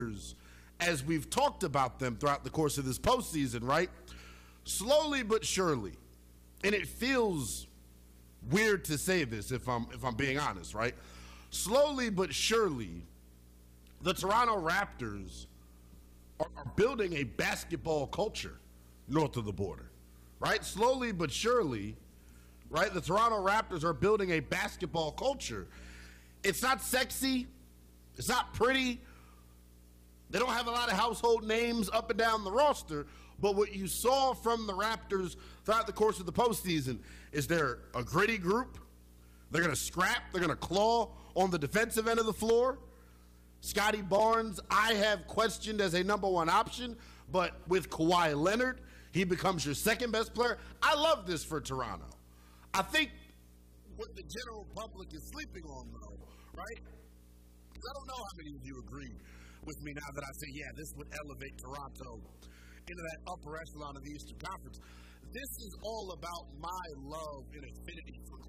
as we've talked about them throughout the course of this postseason, right? Slowly but surely, and it feels weird to say this if I'm being honest, right? Slowly but surely, the Toronto Raptors are building a basketball culture north of the border, right? Slowly but surely, right? The Toronto Raptors are building a basketball culture. It's not sexy. It's not pretty. They don't have a lot of household names up and down the roster, but what you saw from the Raptors throughout the course of the postseason is they're a gritty group. They're going to scrap. They're going to claw on the defensive end of the floor. Scotty Barnes, I have questioned as a number one option, but with Kawhi Leonard, he becomes your second best player. I love this for Toronto. I think what the general public is sleeping on, though, right? Because I don't know how many of you agree with me now that I say, yeah, this would elevate Toronto into that upper echelon of the Eastern Conference. This is all about my love and affinity for